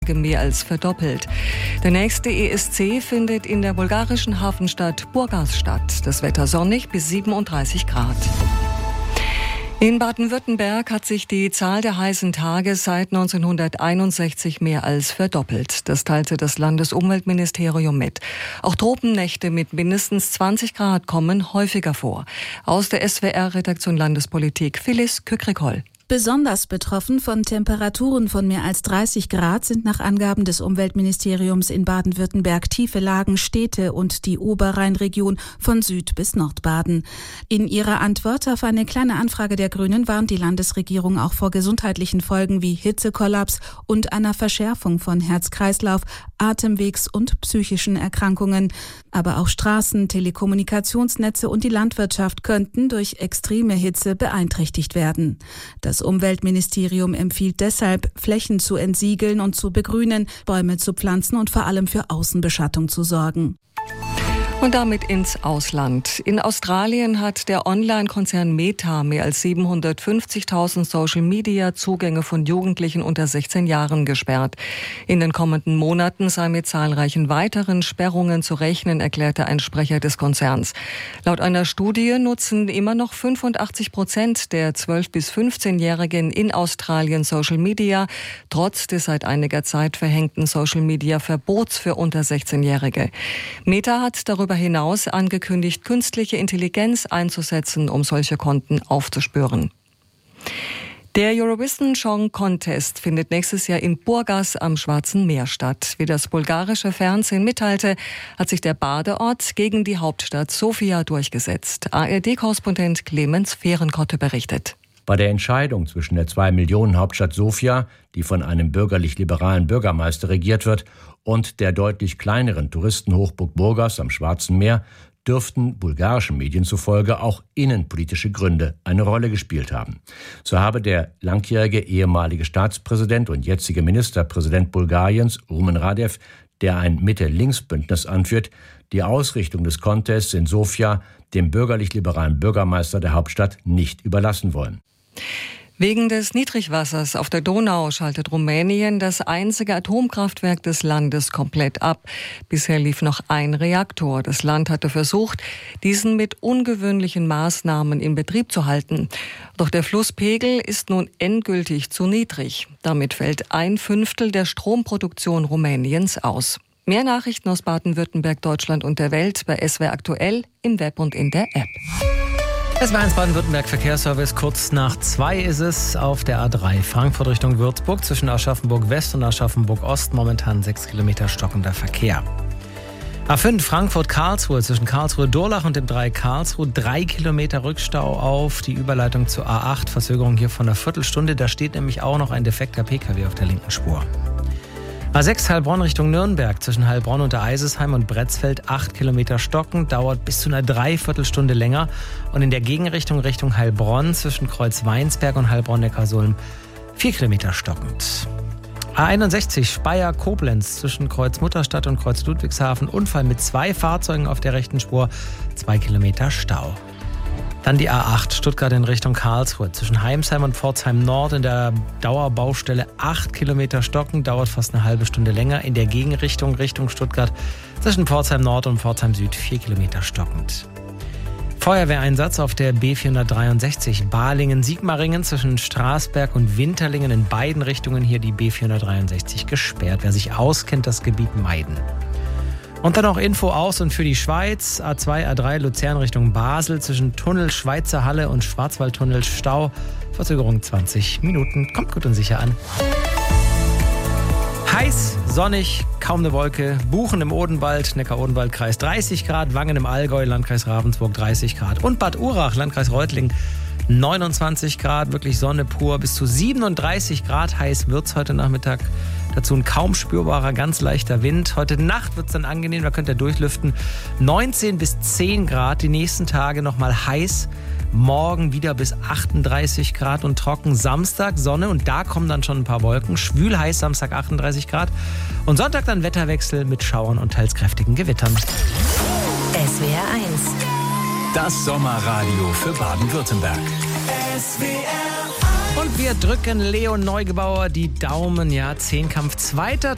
mehr als verdoppelt. Der nächste ESC findet in der bulgarischen Hafenstadt Burgas statt. Das Wetter sonnig bis 37 Grad. In Baden-Württemberg hat sich die Zahl der heißen Tage seit 1961 mehr als verdoppelt. Das teilte das Landesumweltministerium mit. Auch Tropennächte mit mindestens 20 Grad kommen häufiger vor. Aus der SWR-Redaktion Landespolitik Phyllis Kükrekol. Besonders betroffen von Temperaturen von mehr als 30 Grad sind nach Angaben des Umweltministeriums in Baden-Württemberg tiefe Lagen, Städte und die Oberrheinregion von Süd- bis Nordbaden. In ihrer Antwort auf eine kleine Anfrage der Grünen warnt die Landesregierung auch vor gesundheitlichen Folgen wie Hitzekollaps und einer Verschärfung von Herz-Kreislauf, Atemwegs- und psychischen Erkrankungen. Aber auch Straßen, Telekommunikationsnetze und die Landwirtschaft könnten durch extreme Hitze beeinträchtigt werden. Das Umweltministerium empfiehlt deshalb, Flächen zu entsiegeln und zu begrünen, Bäume zu pflanzen und vor allem für Außenbeschattung zu sorgen. Und damit ins Ausland. In Australien hat der Online-Konzern Meta mehr als 750.000 Social-Media-Zugänge von Jugendlichen unter 16 Jahren gesperrt. In den kommenden Monaten sei mit zahlreichen weiteren Sperrungen zu rechnen, erklärte ein Sprecher des Konzerns. Laut einer Studie nutzen immer noch 85% der 12- bis 15-Jährigen in Australien Social Media, trotz des seit einiger Zeit verhängten Social-Media-Verbots für unter 16-Jährige. Meta hat darüber hinaus angekündigt, künstliche Intelligenz einzusetzen, um solche Konten aufzuspüren. Der Eurovision Song Contest findet nächstes Jahr in Burgas am Schwarzen Meer statt. Wie das bulgarische Fernsehen mitteilte, hat sich der Badeort gegen die Hauptstadt Sofia durchgesetzt. ARD-Korrespondent Clemens Fehrenkotte berichtet. Bei der Entscheidung zwischen der 2-Millionen-Hauptstadt Sofia, die von einem bürgerlich-liberalen Bürgermeister regiert wird, und der deutlich kleineren Touristenhochburg Burgas am Schwarzen Meer dürften bulgarischen Medien zufolge auch innenpolitische Gründe eine Rolle gespielt haben. So habe der langjährige ehemalige Staatspräsident und jetzige Ministerpräsident Bulgariens, Rumen Radev, der ein Mitte-Links-Bündnis anführt, die Ausrichtung des Contests in Sofia dem bürgerlich-liberalen Bürgermeister der Hauptstadt nicht überlassen wollen. Wegen des Niedrigwassers auf der Donau schaltet Rumänien das einzige Atomkraftwerk des Landes komplett ab. Bisher lief noch ein Reaktor. Das Land hatte versucht, diesen mit ungewöhnlichen Maßnahmen in Betrieb zu halten. Doch der Flusspegel ist nun endgültig zu niedrig. Damit fällt 1/5 der Stromproduktion Rumäniens aus. Mehr Nachrichten aus Baden-Württemberg, Deutschland und der Welt bei SWR aktuell im Web und in der App. SWR1 Baden-Württemberg Verkehrsservice, kurz nach 2 ist es auf der A3 Frankfurt Richtung Würzburg zwischen Aschaffenburg West und Aschaffenburg Ost momentan 6 Kilometer stockender Verkehr. A5 Frankfurt-Karlsruhe zwischen Karlsruhe-Durlach und dem Dreieck Karlsruhe 3 Kilometer Rückstau auf die Überleitung zur A8, Verzögerung hier von einer Viertelstunde, da steht nämlich auch noch ein defekter Pkw auf der linken Spur. A6 Heilbronn Richtung Nürnberg zwischen Heilbronn und der Eisesheim und Bretzfeld 8 Kilometer stocken, dauert bis zu einer Dreiviertelstunde länger. Und in der Gegenrichtung Richtung Heilbronn zwischen Kreuz-Weinsberg und Heilbronn-Neckarsulm 4 Kilometer stockend. A61 Speyer-Koblenz zwischen Kreuz-Mutterstadt und Kreuz-Ludwigshafen, Unfall mit 2 Fahrzeugen auf der rechten Spur, 2 Kilometer Stau. Dann die A8 Stuttgart in Richtung Karlsruhe. Zwischen Heimsheim und Pforzheim Nord in der Dauerbaustelle 8 Kilometer stocken, dauert fast eine halbe Stunde länger. In der Gegenrichtung Richtung Stuttgart zwischen Pforzheim Nord und Pforzheim Süd 4 Kilometer stockend. Feuerwehreinsatz auf der B463 Balingen-Sigmaringen zwischen Straßberg und Winterlingen in beiden Richtungen hier die B463 gesperrt. Wer sich auskennt, das Gebiet meiden. Und dann noch Info aus und für die Schweiz. A2, A3 Luzern Richtung Basel zwischen Tunnel Schweizer Halle und Schwarzwaldtunnel Stau. Verzögerung 20 Minuten. Kommt gut und sicher an. Heiß, sonnig, kaum eine Wolke. Buchen im Odenwald, Neckar-Odenwald-Kreis 30 Grad. Wangen im Allgäu, Landkreis Ravensburg 30 Grad. Und Bad Urach, Landkreis Reutlingen 29 Grad. Wirklich Sonne pur. Bis zu 37 Grad heiß wird's heute Nachmittag. Dazu ein kaum spürbarer, ganz leichter Wind. Heute Nacht wird es dann angenehm, da könnt ihr durchlüften. 19 bis 10 Grad, die nächsten Tage nochmal heiß. Morgen wieder bis 38 Grad und trocken. Samstag Sonne und da kommen dann schon ein paar Wolken. Schwül heiß, Samstag 38 Grad. Und Sonntag dann Wetterwechsel mit Schauern und teils kräftigen Gewittern. SWR 1. Das Sommerradio für Baden-Württemberg. Und wir drücken Leon Neugebauer die Daumen. Ja, Zehnkampf, zweiter